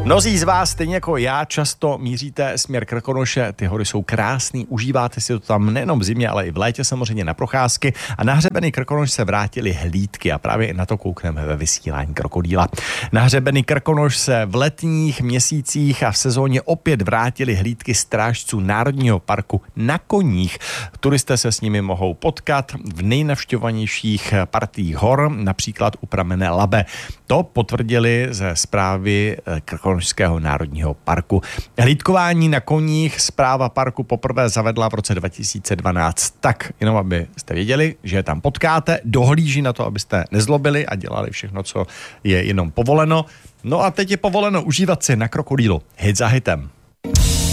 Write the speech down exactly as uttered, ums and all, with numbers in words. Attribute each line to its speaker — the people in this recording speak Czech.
Speaker 1: Mnozí z vás, stejně jako já, často míříte směr Krkonoše. Ty hory jsou krásný, užíváte si to tam nejenom v zimě, ale i v létě samozřejmě na procházky. A na hřebeny Krkonoš se vrátily hlídky a právě na to koukneme ve vysílání Krokodýla. Na hřebeny Krkonoš se v letních měsících a v sezóně opět vrátily hlídky strážců Národního parku na koních. Turisté se s nimi mohou potkat v nejnavštěvovanějších partiích hor, například u pramene Labe. To potvrdili ze zprávy Krkonošského národního parku. Hlídkování na koních správa parku poprvé zavedla v roce dva tisíce dvanáct. Tak, jenom abyste věděli, že je tam potkáte, dohlíží na to, abyste nezlobili a dělali všechno, co je jenom povoleno. No a teď je povoleno užívat si na Krokodýlu hit za hitem.